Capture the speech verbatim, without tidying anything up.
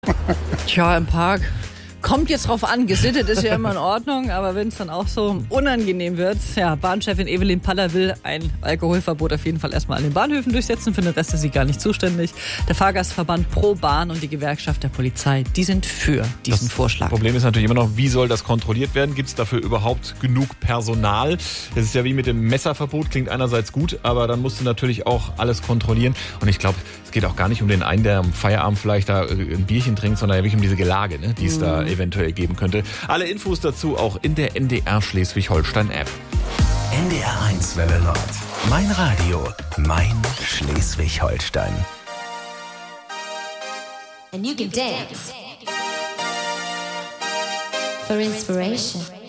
Tja, im Park. Kommt jetzt drauf an, gesittet ist ja immer in Ordnung, aber wenn es dann auch so unangenehm wird, ja, Bahnchefin Evelyn Paller will ein Alkoholverbot auf jeden Fall erstmal an den Bahnhöfen durchsetzen, für den Rest ist sie gar nicht zuständig. Der Fahrgastverband Pro Bahn und die Gewerkschaft der Polizei, die sind für diesen das Vorschlag. Das Problem ist natürlich immer noch, wie soll das kontrolliert werden? Gibt es dafür überhaupt genug Personal? Das ist ja wie mit dem Messerverbot, klingt einerseits gut, aber dann musst du natürlich auch alles kontrollieren. Und ich glaube, es geht auch gar nicht um den einen, der am Feierabend vielleicht da ein Bierchen trinkt, sondern ja wirklich um diese Gelage, ne, die es mm. da eventuell geben könnte. Alle Infos dazu auch in der N D R Schleswig-Holstein-App. N D R eins Welle Nord. Mein Radio. Mein Schleswig-Holstein. And you can dance for inspiration.